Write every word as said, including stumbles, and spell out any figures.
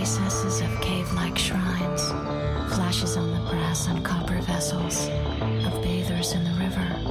recesses of cave-like shrines, flashes on the brass and copper vessels of bathers in the river.